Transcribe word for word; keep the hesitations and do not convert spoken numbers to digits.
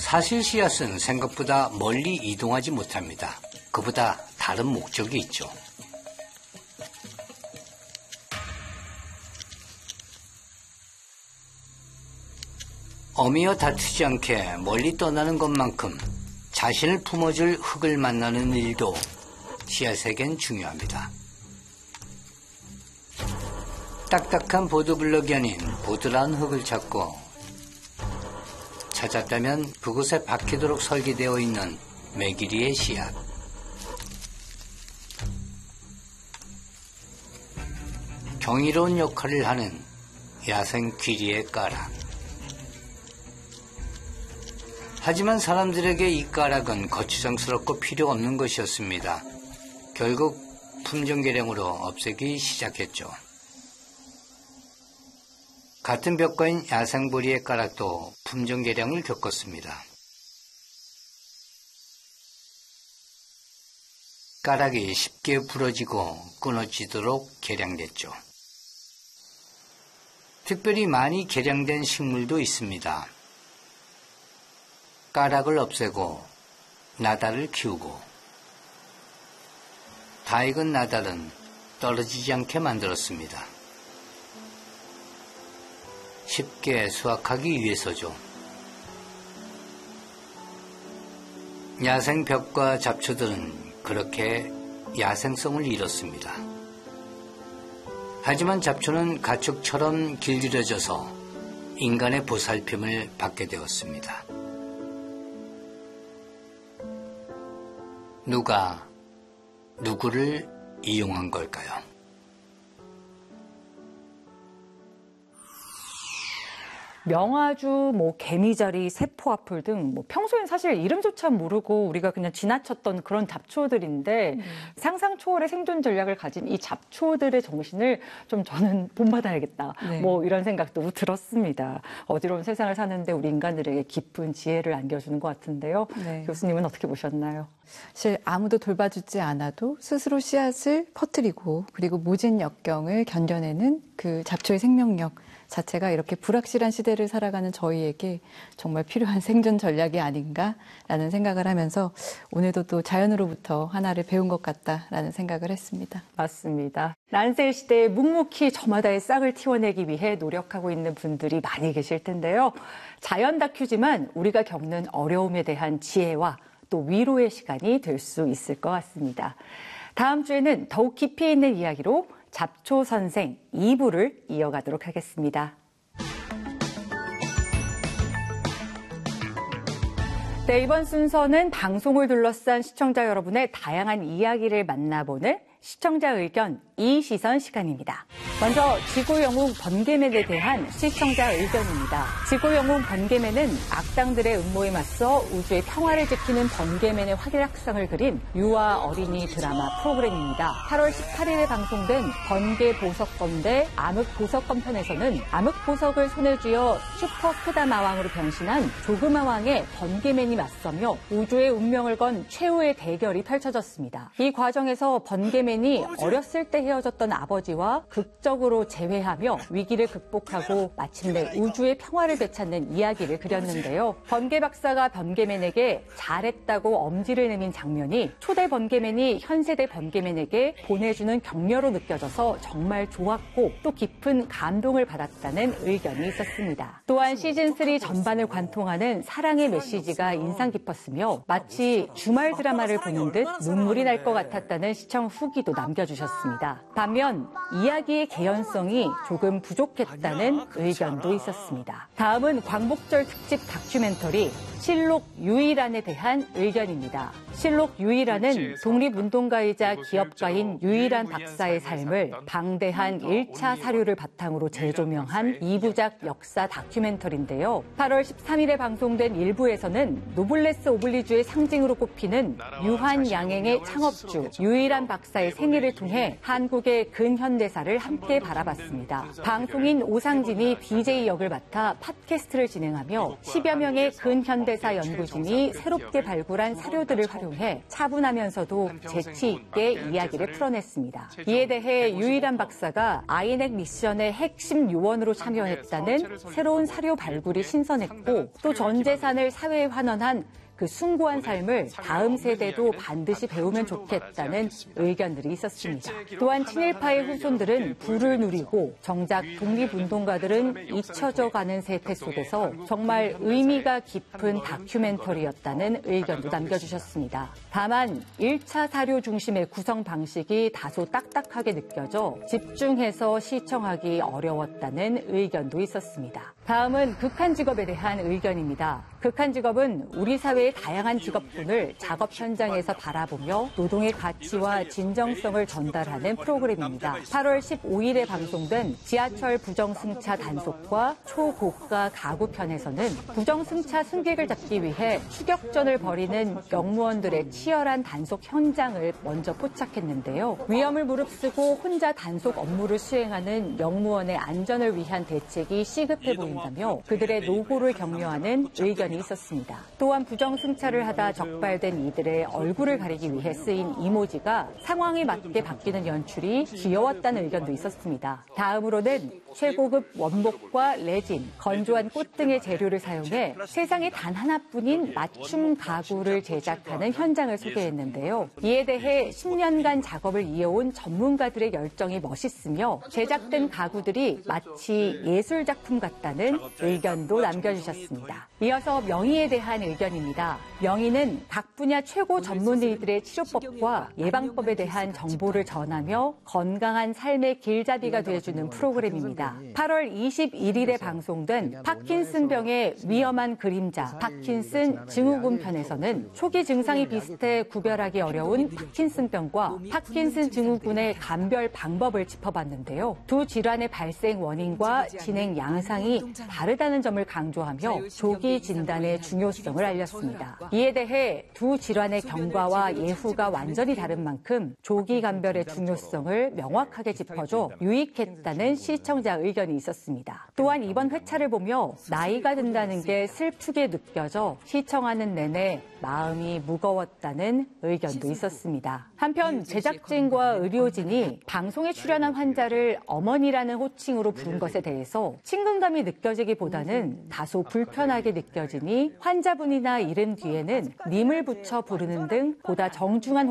사실 씨앗은 생각보다 멀리 이동하지 못합니다. 그보다 다른 목적이 있죠. 어미와 다투지 않게 멀리 떠나는 것만큼 자신을 품어줄 흙을 만나는 일도 씨앗에겐 중요합니다. 딱딱한 보드블럭이 아닌 보드라운 흙을 찾고 찾았다면 그곳에 박히도록 설계되어 있는 매기리의 씨앗. 경이로운 역할을 하는 야생 귀리의 까락. 하지만 사람들에게 이 까락은 거추장스럽고 필요 없는 것이었습니다. 결국 품종개량으로 없애기 시작했죠. 같은 벽과인 야생보리의 까락도 품종개량을 겪었습니다. 까락이 쉽게 부러지고 끊어지도록 개량됐죠. 특별히 많이 개량된 식물도 있습니다. 까락을 없애고 나달을 키우고 다 익은 나달은 떨어지지 않게 만들었습니다. 쉽게 수확하기 위해서죠. 야생 벽과 잡초들은 그렇게 야생성을 잃었습니다. 하지만 잡초는 가축처럼 길들여져서 인간의 보살핌을 받게 되었습니다. 누가 누구를 이용한 걸까요? 명아주, 뭐 개미자리, 세포아풀 등 뭐 평소엔 사실 이름조차 모르고 우리가 그냥 지나쳤던 그런 잡초들인데 음. 상상 초월의 생존 전략을 가진 이 잡초들의 정신을 좀 저는 본받아야겠다. 네. 뭐 이런 생각도 들었습니다. 어지러운 세상을 사는데 우리 인간들에게 깊은 지혜를 안겨주는 것 같은데요. 네. 교수님은 어떻게 보셨나요? 사실 아무도 돌봐주지 않아도 스스로 씨앗을 퍼뜨리고 그리고 모진 역경을 견뎌내는 그 잡초의 생명력 자체가 이렇게 불확실한 시대를 살아가는 저희에게 정말 필요한 생존 전략이 아닌가라는 생각을 하면서 오늘도 또 자연으로부터 하나를 배운 것 같다라는 생각을 했습니다. 맞습니다. 난세 시대에 묵묵히 저마다의 싹을 틔워내기 위해 노력하고 있는 분들이 많이 계실 텐데요. 자연 다큐지만 우리가 겪는 어려움에 대한 지혜와 또 위로의 시간이 될 수 있을 것 같습니다. 다음 주에는 더욱 깊이 있는 이야기로 잡초 선생 이 부를 이어가도록 하겠습니다. 네, 이번 순서는 방송을 둘러싼 시청자 여러분의 다양한 이야기를 만나보는 시청자 의견 이시선 시간입니다. 먼저 지구영웅 번개맨에 대한 시청자 의견입니다. 지구영웅 번개맨은 악당들의 음모에 맞서 우주의 평화를 지키는 번개맨의 활약상을 그린 유아 어린이 드라마 프로그램입니다. 팔월 십팔일에 방송된 번개 보석검 대 암흑 보석검 편에서는 암흑 보석을 손에 쥐어 슈퍼 크다 마왕으로 변신한 조그마 왕의 번개맨이 맞서며 우주의 운명을 건 최후의 대결이 펼쳐졌습니다. 이 과정에서 번개맨이 어렸을 때 헤어졌던 아버지와 극적으로 재회하며 위기를 극복하고 마침내 우주의 평화를 되찾는 이야기를 그렸는데요. 번개 박사가 번개맨에게 잘했다고 엄지를 내민 장면이 초대 번개맨이 현 세대 번개맨에게 보내주는 격려로 느껴져서 정말 좋았고 또 깊은 감동을 받았다는 의견이 있었습니다. 또한 시즌삼 전반을 관통하는 사랑의 메시지가 인상 깊었으며 마치 주말 드라마를 보는 듯 눈물이 날 것 같았다는 시청 후기도 남겨주셨습니다. 반면 이야기의 개연성이 조금 부족했다는 의견도 있었습니다. 다음은 광복절 특집 다큐멘터리 실록 유일한에 대한 의견입니다. 실록 유일한은 독립운동가이자 기업가인 유일한 박사의 삶을 방대한 일 차 사료를 바탕으로 재조명한 이 부작 역사 다큐멘터리인데요. 팔월 십삼일에 방송된 일 부에서는 노블레스 오블리주의 상징으로 꼽히는 유한 양행의 창업주 유일한 박사의 생애를 통해 한 전국의 근현대사를 함께 바라봤습니다. 방송인 오상진이 디제이 역을 맡아 팟캐스트를 진행하며 십여 명의 근현대사 연구진이 새롭게 발굴한 사료들을 활용해 차분하면서도 재치 있게 이야기를 풀어냈습니다. 이에 대해 유일한 박사가 아이넥 미션의 핵심 요원으로 참여했다는 새로운 사료 발굴이 신선했고, 또 전 재산을 사회에 환원한 그 숭고한 삶을 다음 세대도 반드시 배우면 좋겠다는 의견들이 있었습니다. 또한 친일파의 후손들은 부를 누리고 정작 독립운동가들은 잊혀져 가는 세태 속에서 정말 의미가 깊은 다큐멘터리였다는 의견도 남겨주셨습니다. 다만 일 차 사료 중심의 구성 방식이 다소 딱딱하게 느껴져 집중해서 시청하기 어려웠다는 의견도 있었습니다. 다음은 극한 직업에 대한 의견입니다. 극한 직업은 우리 사회의 다양한 직업군을 작업 현장에서 바라보며 노동의 가치와 진정성을 전달하는 프로그램입니다. 팔월 십오일에 방송된 지하철 부정승차 단속과 초고가 가구 편에서는 부정승차 승객을 잡기 위해 추격전을 벌이는 영무원들의 치열한 단속 현장을 먼저 포착했는데요. 위험을 무릅쓰고 혼자 단속 업무를 수행하는 영무원의 안전을 위한 대책이 시급해 보인다며 그들의 노고를 격려하는 의견이 있었습니다. 또한 부정승차를 하다 적발된 이들의 얼굴을 가리기 위해 쓰인 이모지가 상황에 맞게 바뀌는 연출이 귀여웠다는 의견도 있었습니다. 다음으로는 최고급 원목과 레진, 건조한 꽃 등의 재료를 사용해 세상에 단 하나뿐인 맞춤 가구를 제작하는 현장을 소개했는데요. 이에 대해 십 년간 작업을 이어온 전문가들의 열정이 멋있으며 제작된 가구들이 마치 예술작품 같다는 의견도 남겨주셨습니다. 이어서 명의에 대한 의견입니다. 명의는 각 분야 최고 전문의들의 치료법과 예방법에 대한 정보를 전하며 건강한 삶의 길잡이가 되어주는 프로그램입니다. 팔월 이십일일에 방송된 파킨슨병의 위험한 그림자, 파킨슨 증후군 편에서는 초기 증상이 비슷해 구별하기 어려운 파킨슨병과 파킨슨 증후군의 감별 방법을 짚어봤는데요. 두 질환의 발생 원인과 진행 양상이 다르다는 점을 강조하며 조기 진단의 중요성을 알렸습니다. 이에 대해 두 질환의 경과와 예후가 완전히 다른 만큼 조기 감별의 중요성을 명확하게 짚어줘 유익했다는 시청자 의견이 있었습니다. 또한 이번 회차를 보며 나이가 든다는 게 슬프게 느껴져 시청하는 내내 마음이 무거웠다는 의견도 있었습니다. 한편 제작진과 의료진이 방송에 출연한 환자를 어머니라는 호칭으로 부른 것에 대해서 친근감이 느껴지기보다는 다소 불편하게 느껴지니 환자분이나 이름 뒤에는 님을 붙여 부르는 등 보다 정중한